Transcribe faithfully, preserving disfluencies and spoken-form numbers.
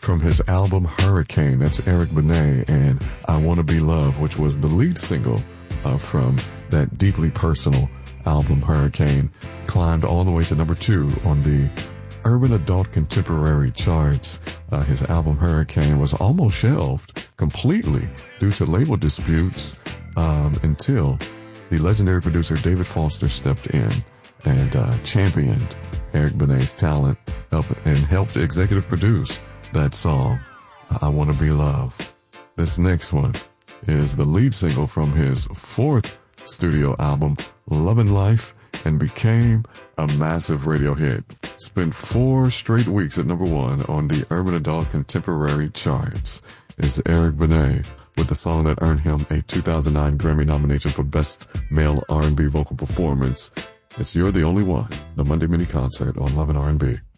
from his album Hurricane. That's Eric Benet and I Wanna Be Loved, which was the lead single uh, from that deeply personal album Hurricane. Climbed all the way to number two on the Urban Adult Contemporary charts. Uh, his album Hurricane was almost shelved completely due to label disputes um, until the legendary producer David Foster stepped in and uh, championed Eric Benet's talent help, and helped executive produce that song, I Wanna Be Loved. This next one is the lead single from his fourth studio album, Lovin' Life, and became a massive radio hit. Spent four straight weeks at number one on the Urban Adult Contemporary charts. Is Eric Benet with the song that earned him a two thousand nine Grammy nomination for Best Male R and B Vocal Performance. It's You're the Only One, the Monday mini concert on Love and R and B.